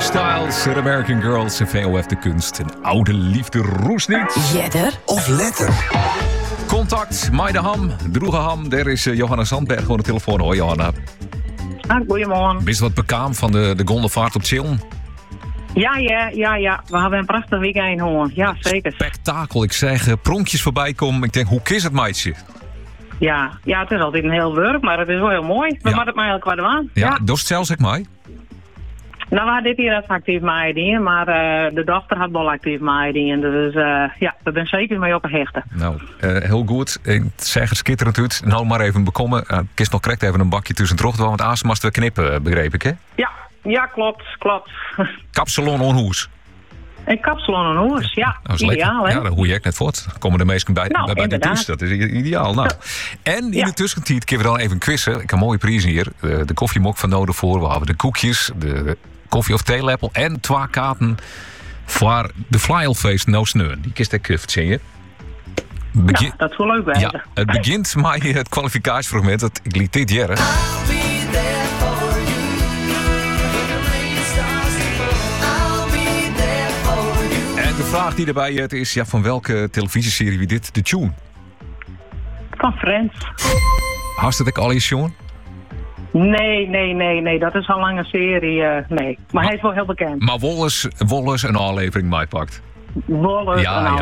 Styles, The American Girls en VOF de kunst. Een oude liefde roest niet. Jedder of letter. Contact, Maide Ham, Droege Ham. Daar is Johanna Zandberg aan de telefoon. Hoi Johanna. Goedemorgen. Bist wat bekaam van de gondelvaart op Chillen? Ja. We hebben een prachtig weekend hoor. Ja, zeker. Spektakel. Ik zeg pronkjes voorbij komen. Ik denk, hoe is het meisje? Ja, het is altijd een heel werk, maar het is wel heel mooi. We moeten het maar heel kwart aan. Ja, dat is zelfs ik mij. Nou, we hadden dit hier als actief maaien, maar de dochter had wel actief maaien. Dus we zijn zeker mee op een hechten. Nou, heel goed. Ik zeg het skitterend uit. Nou, maar even bekomen. Kist nog correct even een bakje tussen het want Aas we knippen, begreep ik, hè? Ja, klopt. Kapsalon onhoes. Een kapsalon en hoes, ja. Ideaal, hè? Ja, dat hoe je net voort. Komen de meesten bij de dienst. Dat is ideaal. Nou. En in de tussentijd kunnen we dan even quizzen. Ik heb een mooie prijzen hier. De koffiemok van nodig voor. We hebben de koekjes, de koffie- of theelepel en 2 kaarten voor de Flyalfeest No Sneun. Die kist ik zien je. Dat is wel leuk bij. Ja, het begint met het kwalificatiefragment. Dat ik liet dit jaren. En de vraag die erbij is, van welke televisieserie wie dit de tune? Van Friends. Hartstikke al eens, Sean? Nee. Dat is al lang een serie. Nee. Maar hij is wel heel bekend. Maar Wolles een aflevering mij pakt. Wolles ja, en